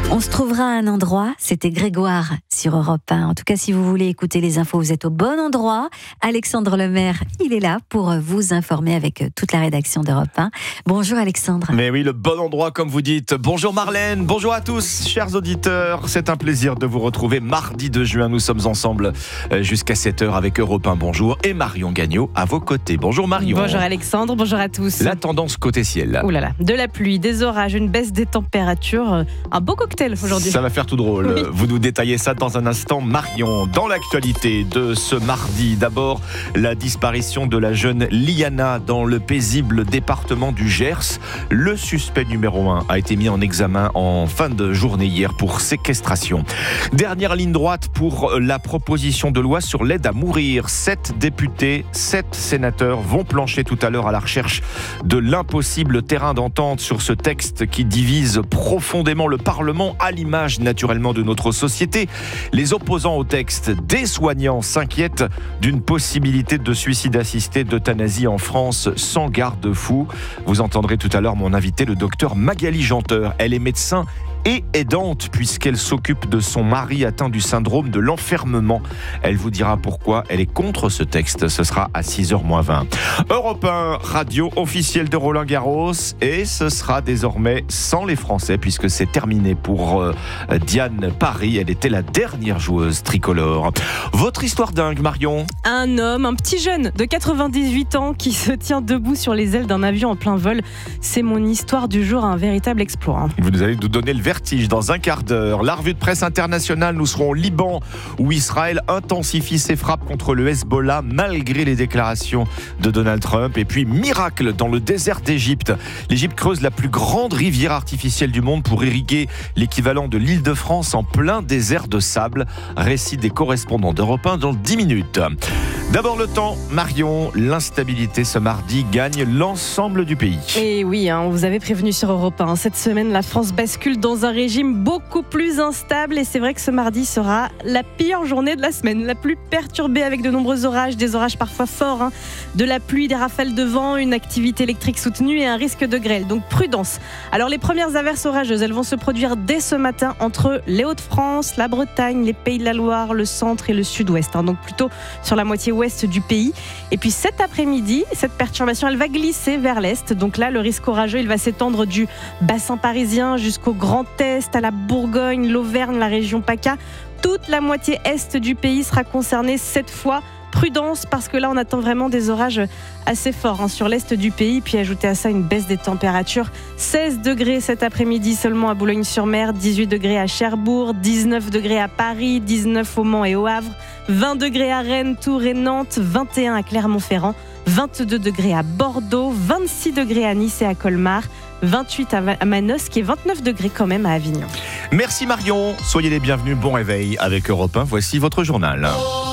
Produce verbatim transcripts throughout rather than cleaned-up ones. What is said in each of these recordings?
On se trouvera à un endroit, c'était Grégoire sur Europe un. En tout cas, si vous voulez écouter les infos, vous êtes au bon endroit. Alexandre Lemaire, il est là pour vous informer avec toute la rédaction d'Europe un. Bonjour Alexandre. Mais oui, le bon endroit comme vous dites. Bonjour Marlène, bonjour à tous, chers auditeurs. C'est un plaisir de vous retrouver mardi deux juin. Nous sommes ensemble jusqu'à sept heures avec Europe un. Bonjour. Et Marion Gagnon à vos côtés. Bonjour Marion. Bonjour Alexandre, bonjour à tous. La tendance côté ciel. Ouh là là, de la pluie, des orages, une baisse des températures, un beau cocktail aujourd'hui. Ça va faire tout drôle. Oui. Vous nous détaillez ça dans un instant. Marion, dans l'actualité de ce mardi, d'abord la disparition de la jeune Liana dans le paisible département du Gers. Le suspect numéro un a été mis en examen en fin de journée hier pour séquestration. Dernière ligne droite pour la proposition de loi sur l'aide à mourir. Sept députés, sept sénateurs vont plancher tout à l'heure à la recherche de l'impossible terrain d'entente sur ce texte qui divise profondément le Parlement, à l'image naturellement de notre société. Les opposants au texte, des soignants, s'inquiètent d'une possibilité de suicide assisté, d'euthanasie en France sans garde-fou. Vous entendrez tout à l'heure mon invité, le docteur Magali Janteur. Elle est médecin et aidante puisqu'elle s'occupe de son mari atteint du syndrome de l'enfermement. Elle vous dira pourquoi elle est contre ce texte. Ce sera à six heures moins vingt. Europe un, radio officielle de Roland Garros, et ce sera désormais sans les Français puisque c'est terminé pour euh, Diane Paris. Elle était la dernière joueuse tricolore. Votre histoire dingue, Marion. Un homme, un petit jeune de quatre-vingt-dix-huit ans qui se tient debout sur les ailes d'un avion en plein vol. C'est mon histoire du jour, un véritable exploit. Vous allez nous donner le vertige dans un quart d'heure. La revue de presse internationale, nous serons au Liban où Israël intensifie ses frappes contre le Hezbollah malgré les déclarations de Donald Trump. Et puis miracle dans le désert d'Égypte. L'Égypte creuse la plus grande rivière artificielle du monde pour irriguer l'équivalent de l'Île-de-France en plein désert de sable. Récit des correspondants d'Europe un dans dix minutes. D'abord le temps, Marion, l'instabilité ce mardi gagne l'ensemble du pays. Et oui, hein, on vous avait prévenu sur Europe un. Cette semaine, la France bascule dans un régime beaucoup plus instable et c'est vrai que ce mardi sera la pire journée de la semaine, la plus perturbée avec de nombreux orages, des orages parfois forts, hein, de la pluie, des rafales de vent, une activité électrique soutenue et un risque de grêle. Donc prudence. Alors les premières averses orageuses, elles vont se produire dès ce matin entre les Hauts-de-France, la Bretagne, les Pays de la Loire, le centre et le sud-ouest. Hein, donc plutôt sur la moitié ouest du pays. Et puis cet après-midi, cette perturbation, elle va glisser vers l'est. Donc là, le risque orageux, il va s'étendre du bassin parisien jusqu'au Grand Est, à la Bourgogne, l'Auvergne, la région PACA. Toute la moitié est du pays sera concernée cette fois. Prudence parce que là on attend vraiment des orages assez forts hein, sur l'est du pays, puis ajouter à ça une baisse des températures. Seize degrés cet après-midi seulement à Boulogne-sur-Mer, dix-huit degrés à Cherbourg, dix-neuf degrés à Paris, dix-neuf au Mans et au Havre, vingt degrés à Rennes, Tours et Nantes, vingt et un à Clermont-Ferrand, vingt-deux degrés à Bordeaux, vingt-six degrés à Nice et à Colmar, vingt-huit à Manosque et vingt-neuf degrés quand même à Avignon. Merci Marion, soyez les bienvenus, bon réveil avec Europe un, voici votre journal.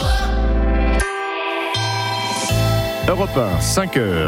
Europe un, cinq heures.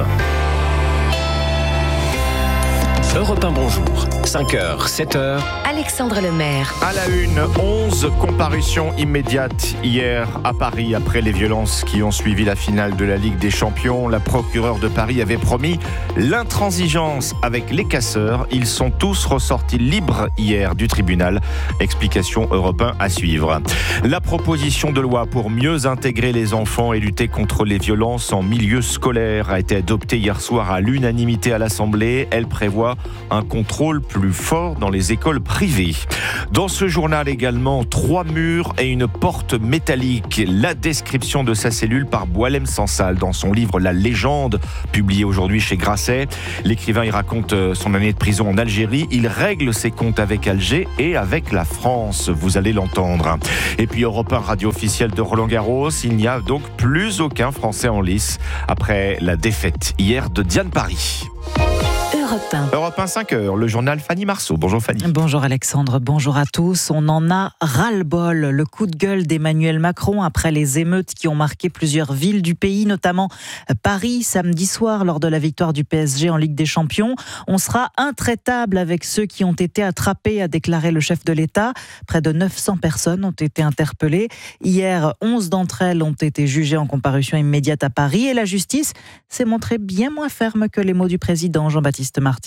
Europe un, bonjour. cinq heures, sept heures. Alexandre Lemaire. À la une, onze comparutions immédiates hier à Paris après les violences qui ont suivi la finale de la Ligue des Champions. La procureure de Paris avait promis l'intransigeance avec les casseurs. Ils sont tous ressortis libres hier du tribunal. Explication Europe un à suivre. La proposition de loi pour mieux intégrer les enfants et lutter contre les violences en milieu scolaire a été adoptée hier soir à l'unanimité à l'Assemblée. Elle prévoit un contrôle plus fort dans les écoles privées. Dans ce journal également, trois murs et une porte métallique. La description de sa cellule par Boualem Sansal dans son livre La Légende, publié aujourd'hui chez Grasset. L'écrivain y raconte son année de prison en Algérie. Il règle ses comptes avec Alger et avec la France. Vous allez l'entendre. Et puis Europe un, radio officielle de Roland Garros. Il n'y a donc plus aucun Français en lice après la défaite hier de Diane Paris. Europe un. Europe un, cinq heures, le journal Fanny Marceau. Bonjour Fanny. Bonjour Alexandre, bonjour à tous. On en a ras-le-bol. Le coup de gueule d'Emmanuel Macron après les émeutes qui ont marqué plusieurs villes du pays, notamment Paris, samedi soir, lors de la victoire du P S G en Ligue des Champions. On sera intraitable avec ceux qui ont été attrapés, a déclaré le chef de l'État. Près de neuf cents personnes ont été interpellées. Hier, onze d'entre elles ont été jugées en comparution immédiate à Paris et la justice s'est montrée bien moins ferme que les mots du président Jean-Baptiste Marty.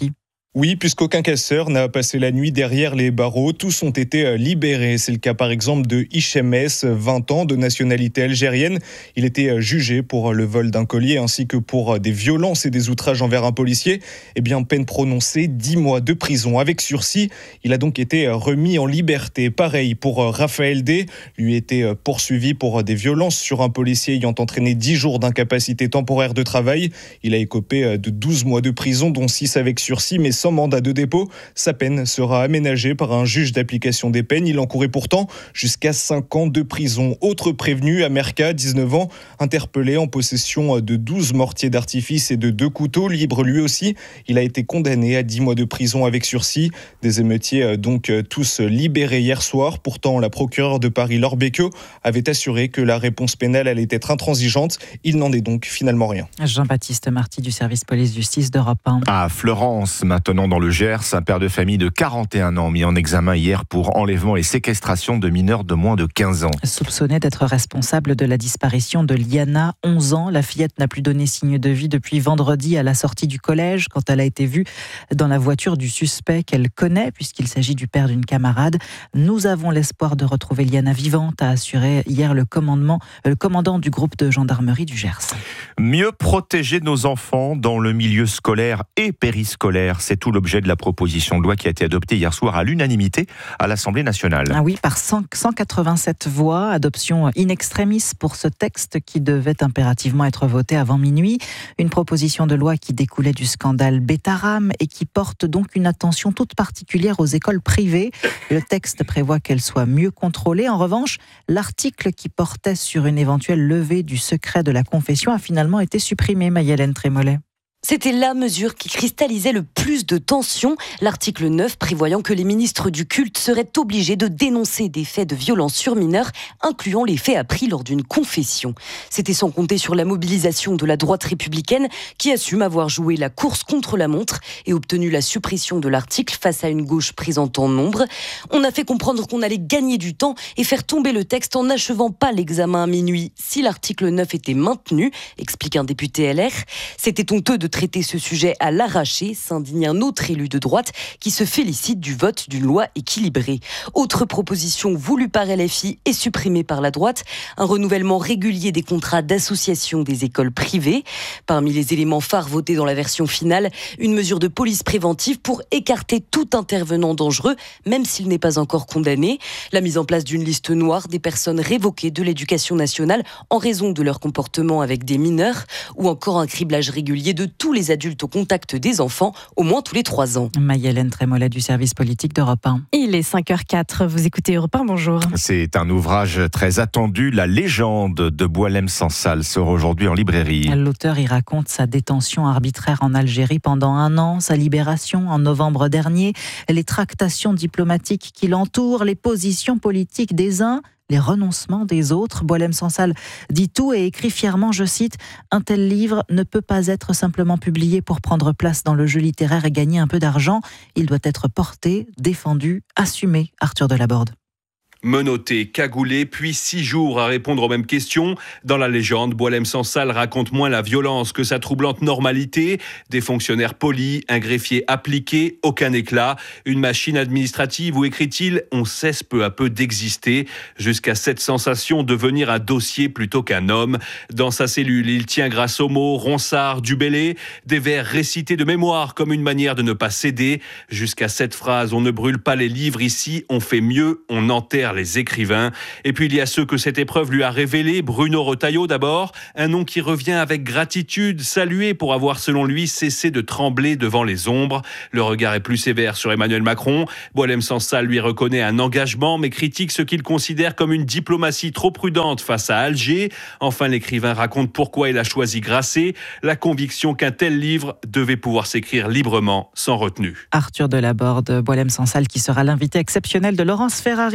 Oui, puisqu'aucun casseur n'a passé la nuit derrière les barreaux, tous ont été libérés. C'est le cas par exemple de Hichem S, vingt ans, de nationalité algérienne. Il était jugé pour le vol d'un collier ainsi que pour des violences et des outrages envers un policier. Eh bien, peine prononcée, dix mois de prison avec sursis. Il a donc été remis en liberté. Pareil pour Raphaël D, lui était poursuivi pour des violences sur un policier ayant entraîné dix jours d'incapacité temporaire de travail. Il a écopé de douze mois de prison, dont six avec sursis, mais sans mandat de dépôt. Sa peine sera aménagée par un juge d'application des peines. Il encourait pourtant jusqu'à cinq ans de prison. Autre prévenu, Amerka, dix-neuf ans, interpellé en possession de douze mortiers d'artifice et de deux couteaux, libre lui aussi. Il a été condamné à dix mois de prison avec sursis. Des émeutiers donc tous libérés hier soir. Pourtant, la procureure de Paris, Laure Becquio, avait assuré que la réponse pénale allait être intransigeante. Il n'en est donc finalement rien. Jean-Baptiste Marty du service police-justice d'Europe un. À Florence, maintenant dans le Gers, un père de famille de quarante et un ans mis en examen hier pour enlèvement et séquestration de mineurs de moins de quinze ans. Soupçonné d'être responsable de la disparition de Liana, onze ans, la fillette n'a plus donné signe de vie depuis vendredi à la sortie du collège, quand elle a été vue dans la voiture du suspect qu'elle connaît, puisqu'il s'agit du père d'une camarade. Nous avons l'espoir de retrouver Liana vivante, a assuré hier le, commandement, le commandant du groupe de gendarmerie du Gers. Mieux protéger nos enfants dans le milieu scolaire et périscolaire, c'est tout l'objet de la proposition de loi qui a été adoptée hier soir à l'unanimité à l'Assemblée nationale. Ah oui, par cent quatre-vingt-sept voix, adoption in extremis pour ce texte qui devait impérativement être voté avant minuit. Une proposition de loi qui découlait du scandale Betaram et qui porte donc une attention toute particulière aux écoles privées. Le texte prévoit qu'elles soient mieux contrôlées. En revanche, l'article qui portait sur une éventuelle levée du secret de la confession a finalement été supprimé, Maï-Hélène Trémollet. C'était la mesure qui cristallisait le plus de tensions. L'article neuf prévoyant que les ministres du culte seraient obligés de dénoncer des faits de violence sur mineurs, incluant les faits appris lors d'une confession. C'était sans compter sur la mobilisation de la droite républicaine qui assume avoir joué la course contre la montre et obtenu la suppression de l'article face à une gauche présente en nombre. On a fait comprendre qu'on allait gagner du temps et faire tomber le texte en n'achevant pas l'examen à minuit si l'article neuf était maintenu, explique un député L R. C'était honteux de traiter ce sujet à l'arraché, s'indigne un autre élu de droite qui se félicite du vote d'une loi équilibrée. Autre proposition voulue par L F I et supprimée par la droite, un renouvellement régulier des contrats d'association des écoles privées. Parmi les éléments phares votés dans la version finale, une mesure de police préventive pour écarter tout intervenant dangereux, même s'il n'est pas encore condamné. La mise en place d'une liste noire des personnes révoquées de l'éducation nationale en raison de leur comportement avec des mineurs, ou encore un criblage régulier de tous les adultes au contact des enfants, au moins tous les trois ans. Maï-Hélène Trémollet du service politique d'Europe un. Il est cinq heures quatre, vous écoutez Europe un, bonjour. C'est un ouvrage très attendu, La légende de Boualem Sansal sort aujourd'hui en librairie. L'auteur y raconte sa détention arbitraire en Algérie pendant un an, sa libération en novembre dernier, les tractations diplomatiques qui l'entourent, les positions politiques des uns, les renoncements des autres. Boualem Sansal dit tout et écrit fièrement, je cite, « Un tel livre ne peut pas être simplement publié pour prendre place dans le jeu littéraire et gagner un peu d'argent. Il doit être porté, défendu, assumé. » Arthur Delaborde. Menotté, cagoulé, puis six jours à répondre aux mêmes questions. Dans la légende, Boualem Sansal raconte moins la violence que sa troublante normalité. Des fonctionnaires polis, un greffier appliqué, aucun éclat. Une machine administrative où, écrit-il, on cesse peu à peu d'exister, jusqu'à cette sensation de devenir un dossier plutôt qu'un homme. Dans sa cellule, il tient grâce aux mots Ronsard, Dubélé, des vers récités de mémoire comme une manière de ne pas céder. Jusqu'à cette phrase, on ne brûle pas les livres ici, on fait mieux, on enterre les écrivains. Et puis il y a ceux que cette épreuve lui a révélés. Bruno Retailleau d'abord, un nom qui revient avec gratitude, salué pour avoir selon lui cessé de trembler devant les ombres. Le regard est plus sévère sur Emmanuel Macron. Boualem Sansal lui reconnaît un engagement mais critique ce qu'il considère comme une diplomatie trop prudente face à Alger. Enfin, l'écrivain raconte pourquoi il a choisi Grasset, la conviction qu'un tel livre devait pouvoir s'écrire librement, sans retenue. Arthur Delaborde, Boualem Sansal qui sera l'invité exceptionnel de Laurence Ferrari dans la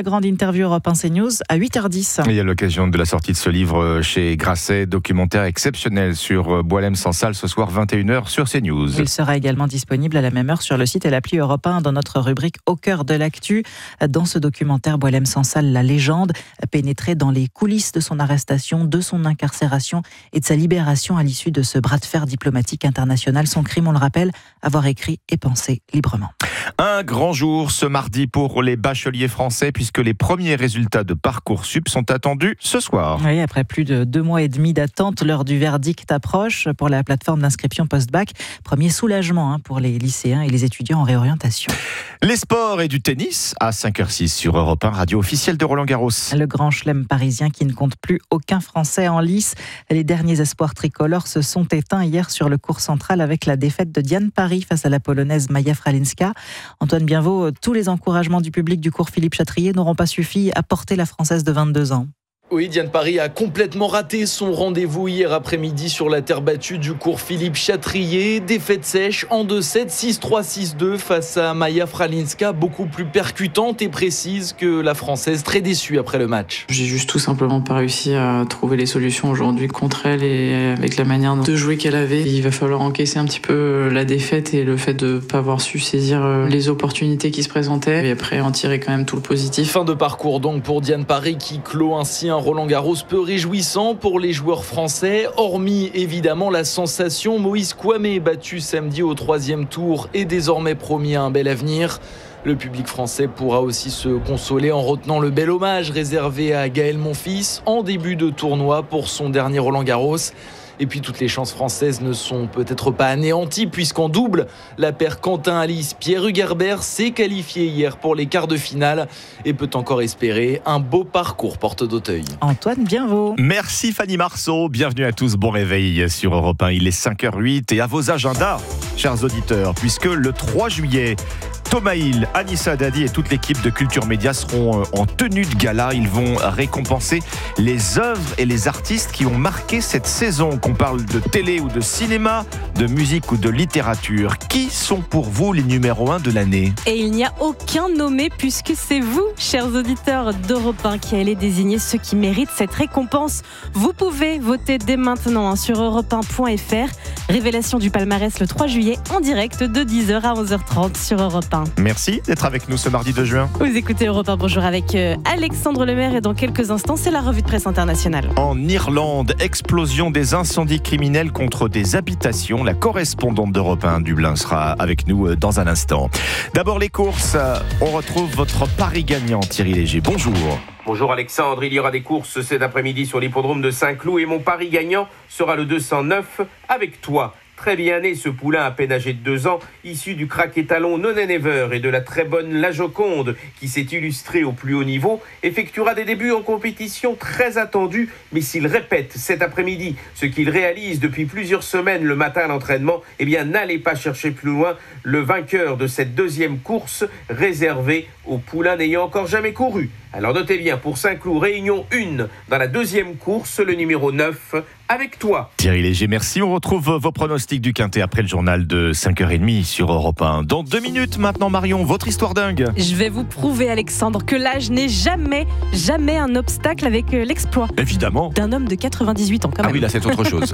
grande interview Europe un CNews à huit heures dix. Et à l'occasion de la sortie de ce livre chez Grasset, documentaire exceptionnel sur Boualem-Sansal ce soir vingt et une heures sur CNews. Il sera également disponible à la même heure sur le site et l'appli Europe un dans notre rubrique Au cœur de l'actu. Dans ce documentaire, Boualem-Sansal, la légende, a pénétré dans les coulisses de son arrestation, de son incarcération et de sa libération à l'issue de ce bras de fer diplomatique international. Son crime, on le rappelle, avoir écrit et pensé librement. Un grand jour ce mardi pour les bacheliers français puisque les premiers résultats de Parcoursup sont attendus ce soir. Oui, après plus de deux mois et demi d'attente, l'heure du verdict approche pour la plateforme d'inscription post-bac. Premier soulagement hein, pour les lycéens et les étudiants en réorientation. Les sports et du tennis à cinq heures six sur Europe un, radio officielle de Roland-Garros. Le grand chelem parisien qui ne compte plus aucun Français en lice. Les derniers espoirs tricolores se sont éteints hier sur le court central avec la défaite de Diane Paris face à la Polonaise Maja Fralinska. Antoine Bienvaux, tous les encouragements du public du cours Philippe Chatrier n'auront pas suffi à porter la Française de vingt-deux ans. Oui, Diane Paris a complètement raté son rendez-vous hier après-midi sur la terre battue du cours Philippe Chatrier. Défaite sèche en deux sept, six trois, six deux face à Maja Fralinska, beaucoup plus percutante et précise que la Française, très déçue après le match. J'ai juste tout simplement pas réussi à trouver les solutions aujourd'hui contre elle et avec la manière de jouer qu'elle avait. Il va falloir encaisser un petit peu la défaite et le fait de ne pas avoir su saisir les opportunités qui se présentaient et après en tirer quand même tout le positif. Fin de parcours donc pour Diane Paris qui clôt ainsi un Roland-Garros peu réjouissant pour les joueurs français, hormis évidemment la sensation Moïse Kouamé battu samedi au troisième tour et désormais promis à un bel avenir. Le public français pourra aussi se consoler en retenant le bel hommage réservé à Gaël Monfils en début de tournoi pour son dernier Roland-Garros. Et puis toutes les chances françaises ne sont peut-être pas anéanties puisqu'en double, la paire Quentin-Alice Pierre Hugerbert s'est qualifiée hier pour les quarts de finale et peut encore espérer un beau parcours porte d'Auteuil. Antoine Bienvaux. Merci Fanny Marceau, bienvenue à tous, bon réveil sur Europe un, il est cinq heures huit et à vos agendas, chers auditeurs, puisque le trois juillet, Thomas Hill, Anissa Dadi et toute l'équipe de Culture Média seront en tenue de gala. Ils vont récompenser les œuvres et les artistes qui ont marqué cette saison. Qu'on parle de télé ou de cinéma, de musique ou de littérature. Qui sont pour vous les numéros un de l'année ? Et il n'y a aucun nommé puisque c'est vous, chers auditeurs d'Europe un, qui allez désigner ceux qui méritent cette récompense. Vous pouvez voter dès maintenant hein, sur europe un point f r. Révélation du palmarès le trois juillet en direct de dix heures à onze heures trente sur Europe un. Merci d'être avec nous ce mardi deux juin. Vous écoutez Europe un, bonjour avec euh, Alexandre Lemaire et dans quelques instants, c'est la revue de presse internationale. En Irlande, explosion des incendies criminels contre des habitations. La correspondante d'Europe un Dublin sera avec nous dans un instant. D'abord les courses, on retrouve votre pari gagnant Thierry Léger. Bonjour. Bonjour Alexandre, il y aura des courses cet après-midi sur l'hippodrome de Saint-Cloud et mon pari gagnant sera le deux cent neuf avec toi. Très bien né ce poulain à peine âgé de deux ans, issu du crack étalon Non and Ever et de la très bonne La Joconde, qui s'est illustré au plus haut niveau, effectuera des débuts en compétition très attendus, mais s'il répète cet après-midi ce qu'il réalise depuis plusieurs semaines le matin à l'entraînement, eh bien n'allez pas chercher plus loin le vainqueur de cette deuxième course réservée aux poulains n'ayant encore jamais couru. Alors notez bien, pour Saint-Cloud, réunion un dans la deuxième course, le numéro neuf, avec toi. Thierry Léger, merci. On retrouve vos pronostics du Quintet après le journal de cinq heures trente sur Europe un. Dans deux minutes maintenant, Marion, votre histoire dingue. Je vais vous prouver, Alexandre, que l'âge n'est jamais, jamais un obstacle avec l'exploit. Évidemment. D'un homme de quatre-vingt-dix-huit ans quand même. Ah oui, là c'est autre chose.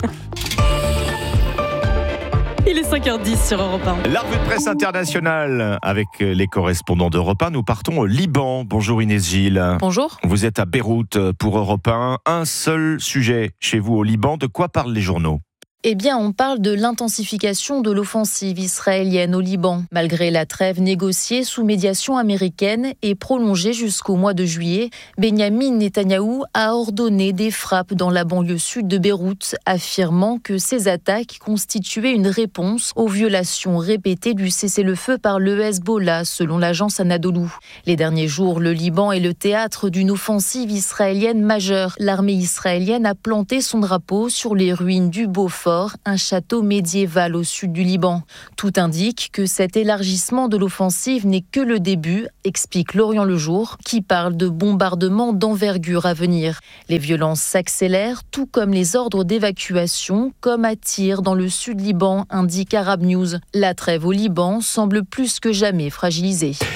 Il est cinq heures dix sur Europe un. La revue de presse internationale avec les correspondants d'Europe un. Nous partons au Liban. Bonjour Inès Gilles. Bonjour. Vous êtes à Beyrouth pour Europe un. Un seul sujet chez vous au Liban. De quoi parlent les journaux ? Eh bien, on parle de l'intensification de l'offensive israélienne au Liban. Malgré la trêve négociée sous médiation américaine et prolongée jusqu'au mois de juillet, Benyamin Netanyahou a ordonné des frappes dans la banlieue sud de Beyrouth, affirmant que ces attaques constituaient une réponse aux violations répétées du cessez-le-feu par le Hezbollah, selon l'agence Anadolu. Les derniers jours, le Liban est le théâtre d'une offensive israélienne majeure. L'armée israélienne a planté son drapeau sur les ruines du Beaufort, un château médiéval au sud du Liban. Tout indique que cet élargissement de l'offensive n'est que le début, explique Lorient Le Jour, qui parle de bombardements d'envergure à venir. Les violences s'accélèrent, tout comme les ordres d'évacuation, comme à Tyr dans le sud Liban, indique Arab News. La trêve au Liban semble plus que jamais fragilisée.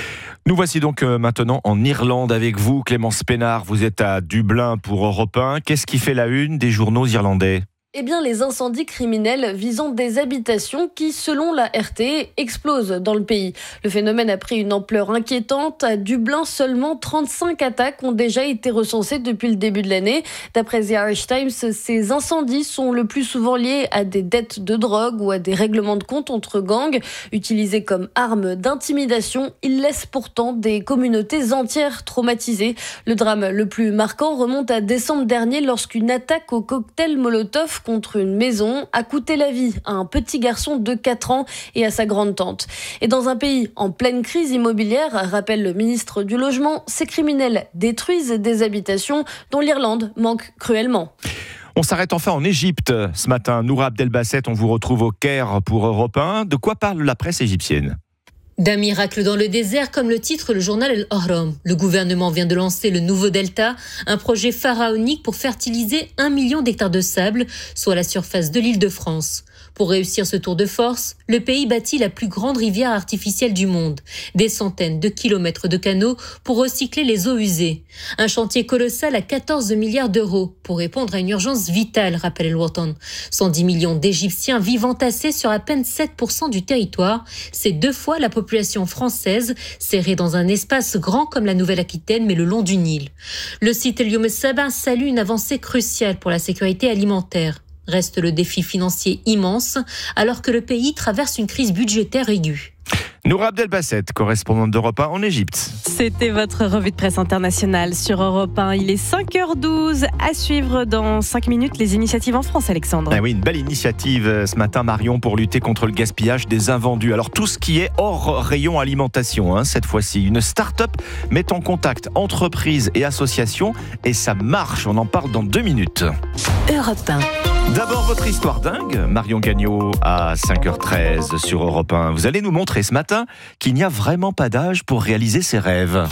Nous voici donc maintenant en Irlande avec vous, Clémence Pénard. Vous êtes à Dublin pour Europe un. Qu'est-ce qui fait la une des journaux irlandais ? Eh bien, les incendies criminels visant des habitations qui, selon la R T, explosent dans le pays. Le phénomène a pris une ampleur inquiétante. À Dublin, seulement trente-cinq attaques ont déjà été recensées depuis le début de l'année. D'après The Irish Times, ces incendies sont le plus souvent liés à des dettes de drogue ou à des règlements de compte entre gangs. Utilisés comme arme d'intimidation, ils laissent pourtant des communautés entières traumatisées. Le drame le plus marquant remonte à décembre dernier lorsqu'une attaque au cocktail Molotov contre une maison a coûté la vie à un petit garçon de quatre ans et à sa grande-tante. Et dans un pays en pleine crise immobilière, rappelle le ministre du Logement, ces criminels détruisent des habitations dont l'Irlande manque cruellement. On s'arrête enfin en Égypte ce matin. Noura Abdelbasset, on vous retrouve au Caire pour Europe un. De quoi parle la presse égyptienne ? D'un miracle dans le désert, comme le titre le journal El Ahram. Le gouvernement vient de lancer le nouveau Delta, un projet pharaonique pour fertiliser un million d'hectares de sable, soit la surface de l'île de France. Pour réussir ce tour de force, le pays bâtit la plus grande rivière artificielle du monde. Des centaines de kilomètres de canaux pour recycler les eaux usées. Un chantier colossal à quatorze milliards d'euros pour répondre à une urgence vitale, rappelle El Watan. cent dix millions d'Égyptiens vivant tassés sur à peine sept pour cent du territoire. C'est deux fois la population française, serrée dans un espace grand comme la Nouvelle-Aquitaine, mais le long du Nil. Le site El Youm Sabah salue une avancée cruciale pour la sécurité alimentaire. Reste le défi financier immense, alors que le pays traverse une crise budgétaire aiguë. Noura Abdelbasset, correspondante d'Europe un en Égypte. C'était votre revue de presse internationale sur Europe un. Il est cinq heures douze. À suivre dans cinq minutes les initiatives en France, Alexandre. Ah oui, une belle initiative ce matin, Marion, pour lutter contre le gaspillage des invendus. Alors tout ce qui est hors rayon alimentation, hein, cette fois-ci. Une start-up met en contact entreprises et associations et ça marche. On en parle dans deux minutes. Europe un. D'abord, votre histoire dingue, Marion Gagnon, à cinq heures treize sur Europe un. Vous allez nous montrer ce matin qu'il n'y a vraiment pas d'âge pour réaliser ses rêves.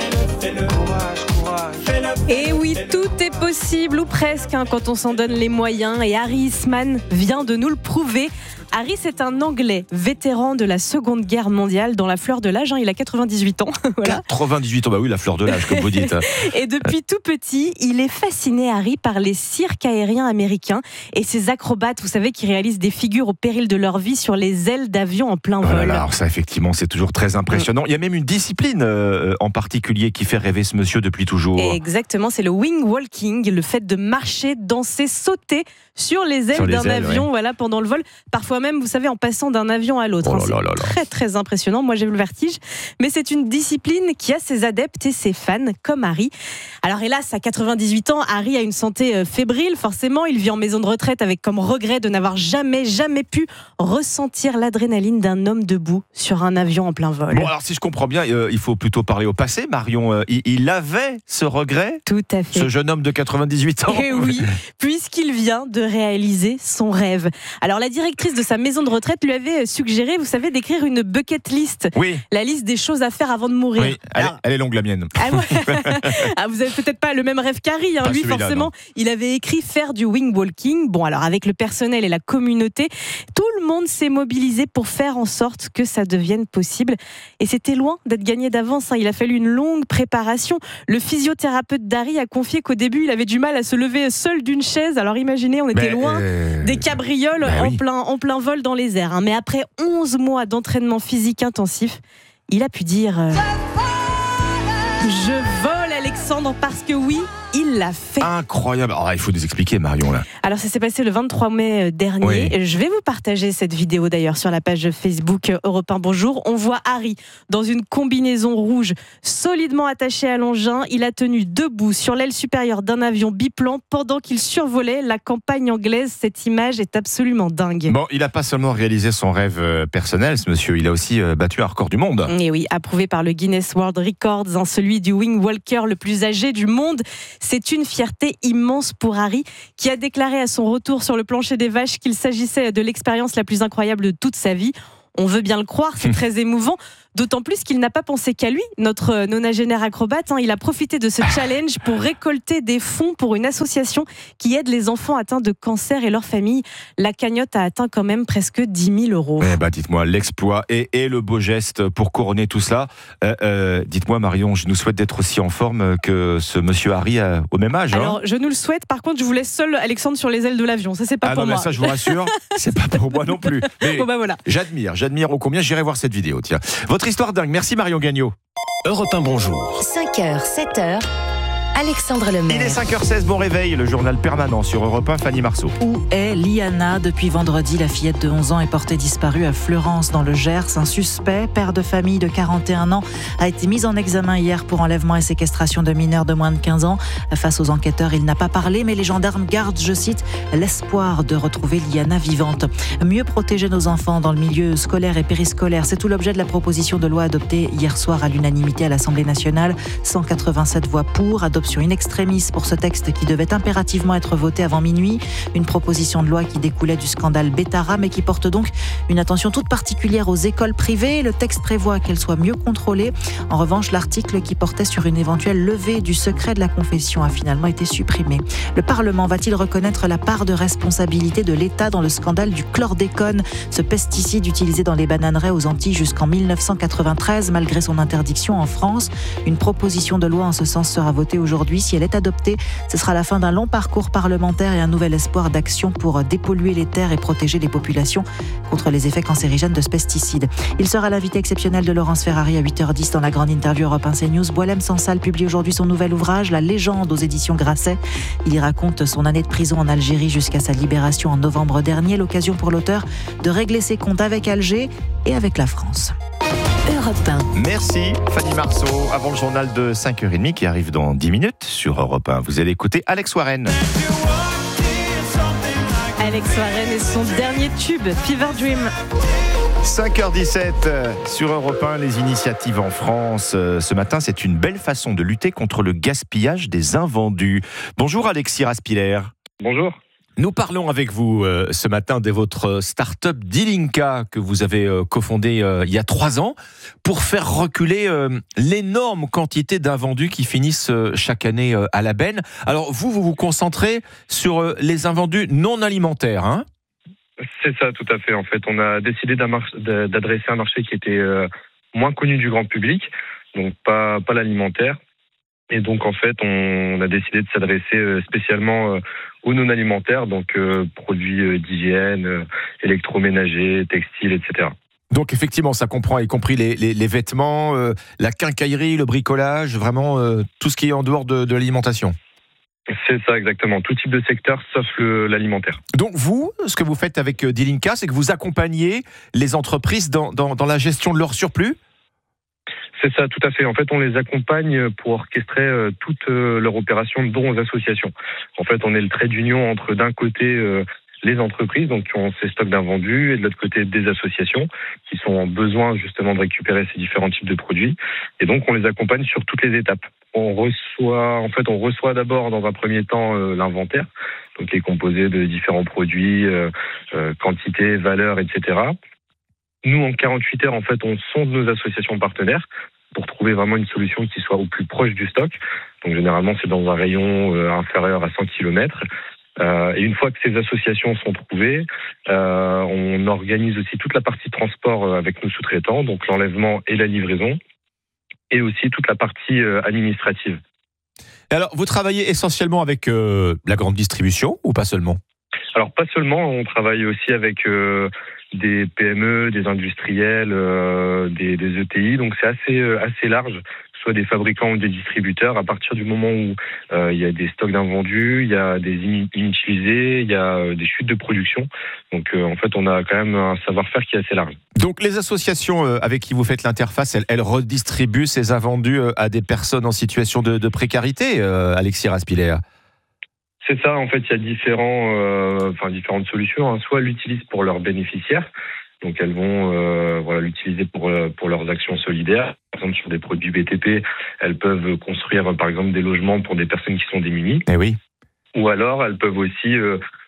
Et oui, tout est possible, ou presque, hein, quand on s'en donne les moyens. Et Harry Eastman vient de nous le prouver. Harry, c'est un Anglais, vétéran de la Seconde Guerre mondiale, dans la fleur de l'âge. Hein, il a quatre-vingt-dix-huit ans. Voilà. quatre-vingt-dix-huit ans, bah oui, la fleur de l'âge, comme vous dites. Et depuis tout petit, il est fasciné, Harry, par les cirques aériens américains et ces acrobates, vous savez, qui réalisent des figures au péril de leur vie sur les ailes d'avions en plein vol. Oh là là, alors ça, effectivement, c'est toujours très impressionnant. Il y a même une discipline euh, en particulier qui fait rêver ce monsieur depuis toujours. Et exactement, c'est le wing walking, le fait de marcher, danser, sauter sur les ailes sur les d'un ailes, avion, ouais. Voilà, pendant le vol. Parfois même, vous savez, en passant d'un avion à l'autre. Oh là hein, c'est là là très très impressionnant. Moi, j'ai eu le vertige. Mais c'est une discipline qui a ses adeptes et ses fans, comme Harry. Alors hélas, à quatre-vingt-dix-huit ans, Harry a une santé fébrile. Forcément, il vit en maison de retraite avec comme regret de n'avoir jamais, jamais pu ressentir l'adrénaline d'un homme debout sur un avion en plein vol. Bon, alors si je comprends bien, euh, il faut plutôt parler au passé, Marion. Euh, il, il avait ce regret, tout à fait. Ce jeune homme de quatre-vingt-dix-huit ans. Et oui, puisqu'il vient de réaliser son rêve. Alors la directrice de sa maison de retraite lui avait suggéré, vous savez, d'écrire une bucket list. Oui. La liste des choses à faire avant de mourir. Oui, elle, Alors, elle est longue la mienne. Ah, ouais. ah, vous avez peut-être pas le même rêve qu'Harry. Hein. Lui, forcément, non. Il avait écrit faire du wing walking. Bon, alors avec le personnel et la communauté, tout le monde s'est mobilisé pour faire en sorte que ça devienne possible. Et c'était loin d'être gagné d'avance. Hein. Il a fallu une longue préparation. Le physiothérapeute d'Harry a confié qu'au début, il avait du mal à se lever seul d'une chaise. Alors imaginez, on était Mais loin euh... des cabrioles bah en, oui. plein, en plein vol dans les airs. Hein. Mais après onze mois d'entraînement physique intensif, il a pu dire euh, « Je vole, Alexandre, parce que oui, il l'a fait. » Incroyable. Alors, il faut nous expliquer, Marion. Là. Alors, ça s'est passé le vingt-trois mai dernier. Oui. Je vais vous partager cette vidéo d'ailleurs sur la page Facebook Europe un Bonjour. On voit Harry dans une combinaison rouge solidement attachée à l'engin. Il a tenu debout sur l'aile supérieure d'un avion biplan pendant qu'il survolait la campagne anglaise. Cette image est absolument dingue. Bon, il n'a pas seulement réalisé son rêve personnel, ce monsieur. Il a aussi battu un record du monde. Et oui, approuvé par le Guinness World Records, hein, celui du wing walker le plus âgé du monde. C'est une fierté immense pour Harry, qui a déclaré à son retour sur le plancher des vaches qu'il s'agissait de l'expérience la plus incroyable de toute sa vie. On veut bien le croire, c'est très émouvant. D'autant plus qu'il n'a pas pensé qu'à lui, notre nonagénaire acrobate. Hein, il a profité de ce challenge pour récolter des fonds pour une association qui aide les enfants atteints de cancer et leurs familles. La cagnotte a atteint quand même presque dix mille euros. Eh ben, dites-moi, l'exploit et, et le beau geste pour couronner tout cela. Euh, euh, dites-moi, Marion, je nous souhaite d'être aussi en forme que ce monsieur Harry euh, au même âge. Alors, hein. je nous le souhaite. Par contre, je vous laisse seul, Alexandre, sur les ailes de l'avion. Ça, c'est pas ah pour non, moi. mais ça, je vous rassure, c'est pas pour moi non plus. Mais bon, bah voilà. J'admire, j'admire ô combien. J'irai voir cette vidéo. Tiens, votre histoire dingue. Merci Marion Gagnon. Europe un, bonjour. cinq heures, sept heures, Alexandre Lemaire. Il est cinq heures seize, bon réveil, le journal permanent sur Europe un, Fanny Marceau. Où est Liana? Depuis vendredi, la fillette de onze ans est portée disparue à Fleurance dans le Gers. Un suspect, père de famille de quarante et un ans, a été mis en examen hier pour enlèvement et séquestration de mineurs de moins de quinze ans. Face aux enquêteurs, il n'a pas parlé, mais les gendarmes gardent, je cite, l'espoir de retrouver Liana vivante. Mieux protéger nos enfants dans le milieu scolaire et périscolaire, c'est tout l'objet de la proposition de loi adoptée hier soir à l'unanimité à l'Assemblée nationale. cent quatre-vingt-sept voix pour, adoption in extremis pour ce texte qui devait impérativement être voté avant minuit. Une proposition de loi qui découlait du scandale Betara, mais qui porte donc une attention toute particulière aux écoles privées. Le texte prévoit qu'elles soient mieux contrôlées. En revanche, l'article qui portait sur une éventuelle levée du secret de la confession a finalement été supprimé. Le Parlement va-t-il reconnaître la part de responsabilité de l'État dans le scandale du chlordécone, ce pesticide utilisé dans les bananeraies aux Antilles jusqu'en mille neuf cent quatre-vingt-treize, malgré son interdiction en France? Une proposition de loi en ce sens sera votée aujourd'hui. Si elle est adoptée, ce sera la fin d'un long parcours parlementaire et un nouvel espoir d'action pour dépolluer les terres et protéger les populations contre les effets cancérigènes de ce pesticide. Il sera l'invité exceptionnel de Laurence Ferrari à huit heures dix dans la grande interview Europe un CNews. Boualem Sansal publie aujourd'hui son nouvel ouvrage, La légende, aux éditions Grasset. Il y raconte son année de prison en Algérie jusqu'à sa libération en novembre dernier. L'occasion pour l'auteur de régler ses comptes avec Alger et avec la France. Europe un. Merci Fanny Marceau. Avant le journal de cinq heures trente qui arrive dans dix minutes sur Europe un, vous allez écouter Alex Warren. Alex Warren et son dernier tube, Fever Dream. cinq heures dix-sept sur Europe un, les initiatives en France. Ce matin, c'est une belle façon de lutter contre le gaspillage des invendus. Bonjour Alexis Raspiller. Bonjour. Nous parlons avec vous euh, ce matin de votre start-up Dilinka que vous avez euh, cofondé euh, il y a trois ans pour faire reculer euh, l'énorme quantité d'invendus qui finissent euh, chaque année euh, à la benne. Alors vous, vous vous concentrez sur euh, les invendus non alimentaires, hein ? C'est ça, tout à fait. En fait, on a décidé d'adresser un marché qui était euh, moins connu du grand public, donc pas, pas l'alimentaire. Et donc, en fait, on a décidé de s'adresser spécialement aux non-alimentaires, donc euh, produits d'hygiène, euh, électroménagers, textiles, et cetera. Donc, effectivement, ça comprend y compris les, les, les vêtements, euh, la quincaillerie, le bricolage, vraiment euh, tout ce qui est en dehors de, de l'alimentation. C'est ça, exactement. Tout type de secteur, sauf le, l'alimentaire. Donc, vous, ce que vous faites avec Dilinka, c'est que vous accompagnez les entreprises dans, dans, dans la gestion de leur surplus ? C'est ça, tout à fait. En fait, on les accompagne pour orchestrer euh, toutes euh, leurs opérations, dont aux associations. En fait, on est le trait d'union entre, d'un côté, euh, les entreprises, donc qui ont ces stocks d'invendus, et de l'autre côté, des associations qui sont en besoin justement de récupérer ces différents types de produits. Et donc, on les accompagne sur toutes les étapes. On reçoit, en fait, on reçoit d'abord, dans un premier temps, euh, l'inventaire, donc qui est composé de différents produits, euh, euh, quantité, valeur, et cetera. Nous, en quarante-huit heures, en fait, on sonde nos associations partenaires pour trouver vraiment une solution qui soit au plus proche du stock. Donc, généralement, c'est dans un rayon euh, inférieur à cent kilomètres. Euh, et une fois que ces associations sont trouvées, euh, on organise aussi toute la partie transport avec nos sous-traitants, donc l'enlèvement et la livraison, et aussi toute la partie euh, administrative. Alors, vous travaillez essentiellement avec euh, la grande distribution ou pas seulement ? Alors, pas seulement, on travaille aussi avec euh, des P M E, des industriels, euh, des, des E T I, donc c'est assez, euh, assez large, que ce soit des fabricants ou des distributeurs. À partir du moment où euh, il y a des stocks d'invendus, il y a des inutilisés, il y a euh, des chutes de production. Donc euh, en fait, on a quand même un savoir-faire qui est assez large. Donc les associations euh, avec qui vous faites l'interface, elles, elles redistribuent ces invendus euh, à des personnes en situation de, de précarité, euh, Alexis Raspiller ? C'est ça, en fait, il y a différents, euh, enfin, différentes solutions. Hein. Soit elles l'utilisent pour leurs bénéficiaires, donc elles vont euh, voilà, l'utiliser pour, pour leurs actions solidaires. Par exemple, sur des produits B T P, elles peuvent construire, par exemple, des logements pour des personnes qui sont démunies. Eh oui. Ou alors, elles peuvent aussi euh,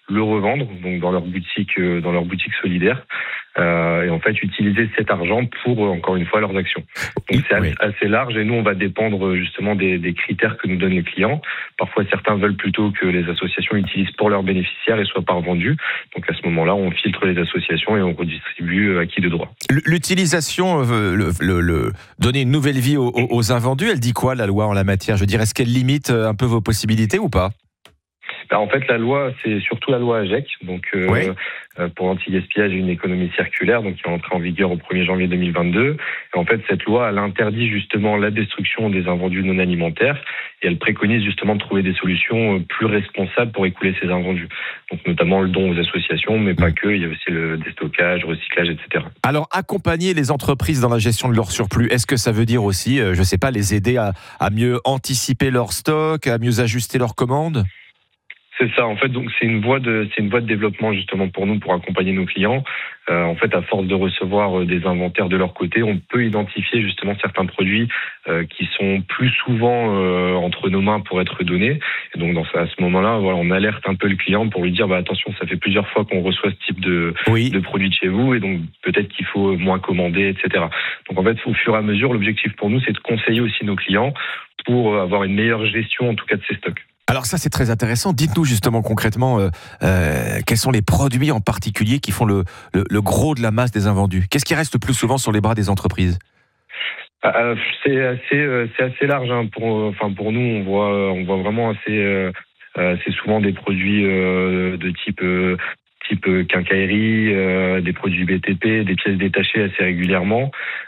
le revendre, donc dans leur boutique, euh, dans leur boutique solidaire, euh, et en fait utiliser cet argent pour, euh, encore une fois, leurs actions. Donc c'est oui. assez large, et nous on va dépendre justement des, des critères que nous donnent les clients. Parfois certains veulent plutôt que les associations utilisent pour leurs bénéficiaires et soient pas revendus. Donc à ce moment-là, on filtre les associations et on redistribue à qui de droit. L'utilisation, euh, le, le, le, donner une nouvelle vie aux, aux invendus, elle dit quoi la loi en la matière? Je veux dire, est-ce qu'elle limite un peu vos possibilités ou pas? En fait, la loi, c'est surtout la loi A G E C, donc euh, oui. euh, pour l'anti-gaspillage et une économie circulaire, donc qui est entrée en vigueur au premier janvier deux mille vingt-deux. Et en fait, cette loi, elle interdit justement la destruction des invendus non alimentaires et elle préconise justement de trouver des solutions plus responsables pour écouler ces invendus. Donc notamment le don aux associations, mais pas que. Il y a aussi le déstockage, le recyclage, et cetera. Alors, accompagner les entreprises dans la gestion de leur surplus, est-ce que ça veut dire aussi, euh, je ne sais pas, les aider à, à mieux anticiper leur stock, à mieux ajuster leurs commandes? C'est ça, en fait, donc c'est une voie de c'est une voie de développement justement pour nous, pour accompagner nos clients. Euh, en fait, à force de recevoir des inventaires de leur côté, on peut identifier justement certains produits euh, qui sont plus souvent euh, entre nos mains pour être donnés. Et donc, dans, à ce moment-là, voilà, on alerte un peu le client pour lui dire, bah attention, ça fait plusieurs fois qu'on reçoit ce type de oui. de produits de chez vous, et donc peut-être qu'il faut moins commander, et cetera. Donc, en fait, au fur et à mesure, l'objectif pour nous, c'est de conseiller aussi nos clients pour avoir une meilleure gestion, en tout cas, de ces stocks. Alors ça, c'est très intéressant. Dites-nous justement concrètement euh, euh, quels sont les produits en particulier qui font le, le, le gros de la masse des invendus. Qu'est-ce qui reste le plus souvent sur les bras des entreprises? euh, C'est assez, euh, c'est assez large. Hein. Pour, euh, enfin pour nous, on voit, on voit vraiment assez, euh, assez souvent des produits euh, de type euh, type quincaillerie, euh, des produits B T P, des pièces détachées assez régulièrement.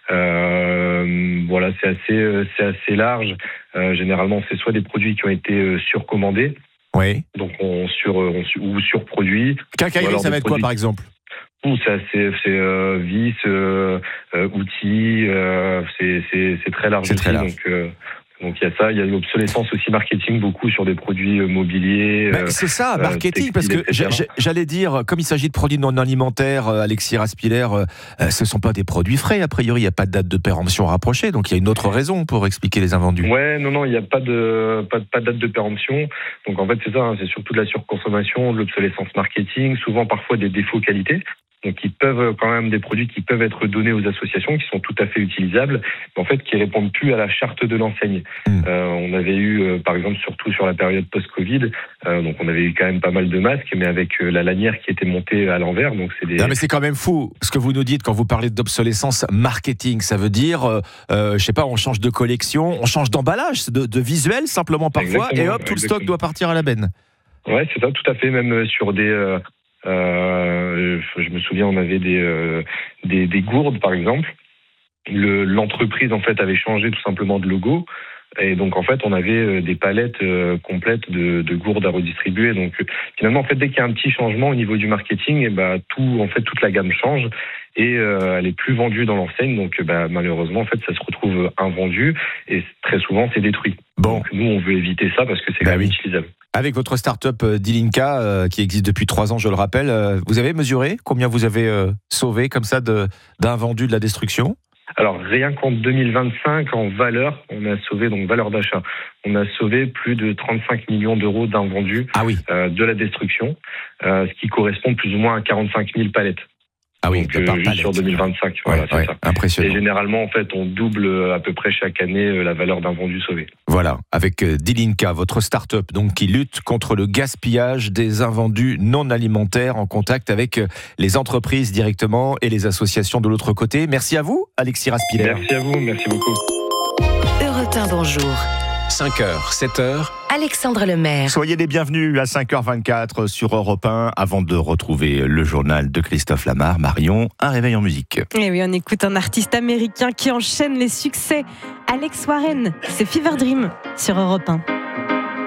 Euh, voilà, c'est assez, c'est assez large. Euh, généralement, c'est soit des produits qui ont été euh, surcommandés, oui. donc on sur, on, ou surproduits. Quincaillerie, ça va être quoi par exemple? Ou ça, c'est, c'est euh, vis, euh, euh, outils, euh, c'est, c'est, c'est très large. C'est aussi, très large. Donc, euh, Donc il y a ça, il y a l'obsolescence aussi marketing, beaucoup sur des produits mobiliers. Ben, c'est ça, marketing, euh, parce que j'allais dire, comme il s'agit de produits non alimentaires, Alexis Raspiller, euh, ce ne sont pas des produits frais, a priori, il n'y a pas de date de péremption rapprochée, donc il y a une autre raison pour expliquer les invendus. Ouais, non, non, il n'y a pas de, pas, de, pas de date de péremption, donc en fait c'est ça, hein, c'est surtout de la surconsommation, de l'obsolescence marketing, souvent parfois des défauts qualité. Donc, ils peuvent quand même des produits qui peuvent être donnés aux associations, qui sont tout à fait utilisables, mais en fait, qui répondent plus à la charte de l'enseigne. Mmh. Euh, on avait eu, euh, par exemple, surtout sur la période post-Covid, euh, donc on avait eu quand même pas mal de masques, mais avec euh, la lanière qui était montée à l'envers. Donc, c'est des. Non, mais c'est quand même fou ce que vous nous dites quand vous parlez d'obsolescence marketing. Ça veut dire, euh, euh, je sais pas, on change de collection, on change d'emballage, de, de visuel simplement parfois, exactement, et hop, tout exactement. Le stock doit partir à la benne. Ouais, c'est ça, tout à fait, même sur des. Euh, Euh, je me souviens, on avait des, euh, des, des gourdes, par exemple. Le, l'entreprise, en fait, avait changé tout simplement de logo. Et donc, en fait, on avait des palettes euh, complètes de, de gourdes à redistribuer. Donc, finalement, en fait, dès qu'il y a un petit changement au niveau du marketing, et bah, tout, en fait, toute la gamme change et euh, elle est plus vendue dans l'enseigne. Donc, bah, malheureusement, en fait, ça se retrouve invendu et très souvent, c'est détruit. Bon. Donc, nous, on veut éviter ça parce que c'est bah quand même oui. utilisable. Avec votre start-up Dilinka, euh, qui existe depuis trois ans, je le rappelle, euh, vous avez mesuré combien vous avez euh, sauvé comme ça de, d'invendus de la destruction? Alors, rien qu'en deux mille vingt-cinq, en valeur, on a sauvé, donc valeur d'achat, on a sauvé plus de trente-cinq millions d'euros d'invendus ah oui. euh, de la destruction, euh, ce qui correspond plus ou moins à quarante-cinq mille palettes. Ah oui, donc, euh, juste sur deux mille vingt-cinq, voilà, ouais, c'est ouais, ça. Impressionnant. Et généralement, en fait, on double à peu près chaque année la valeur d'un vendu sauvé. Voilà, avec Dilinka, votre start-up donc qui lutte contre le gaspillage des invendus non alimentaires, en contact avec les entreprises directement et les associations de l'autre côté. Merci à vous, Alexis Raspiller. Merci à vous, merci beaucoup. Europe un, bonjour. cinq heures, sept heures. Alexandre Lemaire. Soyez les bienvenus à cinq heures vingt-quatre sur Europe un. Avant de retrouver le journal de Christophe Lamar, Marion, un réveil en musique. Et oui, on écoute un artiste américain qui enchaîne les succès. Alex Warren, c'est Fever Dream sur Europe un.